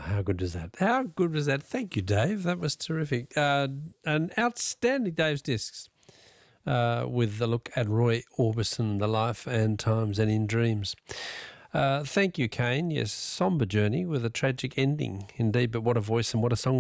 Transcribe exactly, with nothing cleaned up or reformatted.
how good was that? How good was that? Thank you, Dave. That was terrific. Uh, an outstanding Dave's Discs uh, with a look at Roy Orbison, The Life and Times and in Dreams. Uh, thank you, Kane. Yes, somber journey with a tragic ending indeed, but what a voice and what a song.